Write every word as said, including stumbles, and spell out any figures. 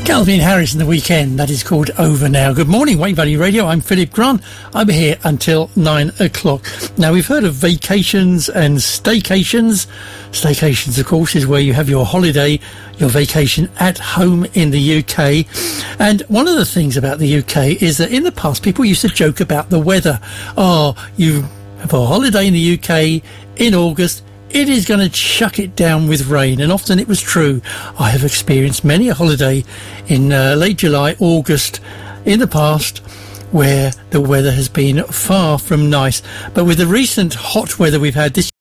Calvin Harris in the weekend, that is called Over Now. Good morning, Wayne Valley Radio. I'm Philip Grant. I'm here until nine o'clock. Now, we've heard of vacations and staycations. Staycations, of course, is where you have your holiday, your vacation at home in the U K. And one of the things about the U K is that in the past, people used to joke about the weather. Oh, you have a holiday in the U K in August, it is going to chuck it down with rain, and often it was true. I have experienced many a holiday in uh, late July, August in the past where the weather has been far from nice. But with the recent hot weather we've had this